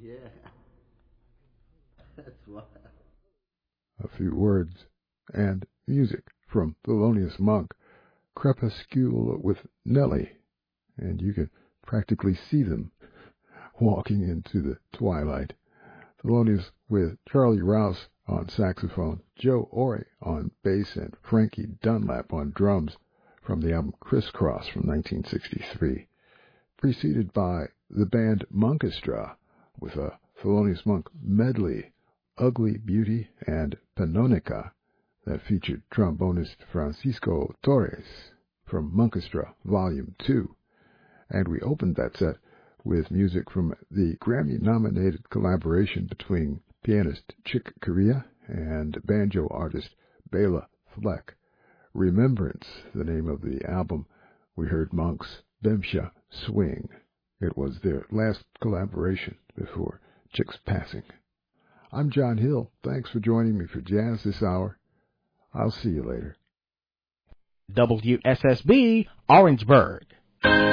Yeah. That's wild. A few words and music from Thelonious Monk, Crepuscule with Nellie, and you can practically see them walking into the twilight. Thelonious with Charlie Rouse on saxophone, Joe Ori on bass, and Frankie Dunlap on drums from the album Crisscross from 1963, preceded by the band Monkestra with a Thelonious Monk medley, Ugly Beauty and Pannonica, that featured trombonist Francisco Torres from Monkestra Volume 2. And we opened that set with music from the Grammy-nominated collaboration between pianist Chick Corea and banjo artist Bela Fleck. Remembrance, the name of the album. We heard Monk's Bemsha Swing. It was their last collaboration before Chick's passing. I'm John Hill. Thanks for joining me for Jazz this hour. I'll see you later. WSSB, Orangeburg.